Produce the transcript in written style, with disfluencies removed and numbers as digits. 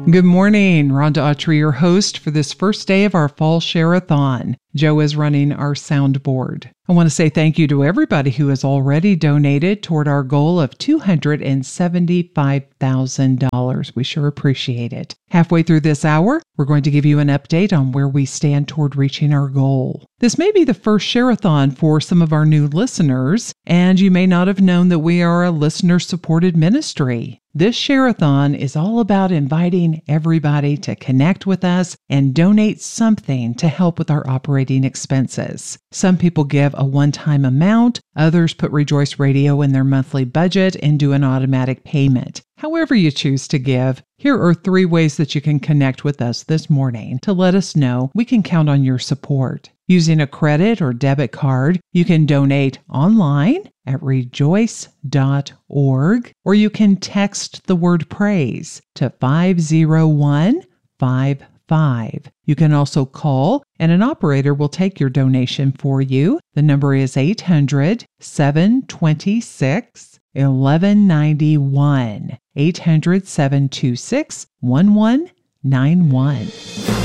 Good morning. Rhonda Autry, your host for this first day of our fall share-a-thon. Joe is running our soundboard. I want to say thank you to everybody who has already donated toward our goal of $275,000. We sure appreciate it. Halfway through this hour, we're going to give you an update on where we stand toward reaching our goal. This may be the first share-a-thon for some of our new listeners, and you may not have known that we are a listener-supported ministry. This share-a-thon is all about inviting everybody to connect with us and donate something to help with our operating expenses. Some people give a one-time amount, others put Rejoice Radio in their monthly budget and do an automatic payment. However you choose to give, here are 3 ways that you can connect with us this morning to let us know we can count on your support. Using a credit or debit card, you can donate online at rejoice.org, or you can text the word praise to 50155. You can also call, and an operator will take your donation for you. The number is 800-726-1191. 800-726-1191.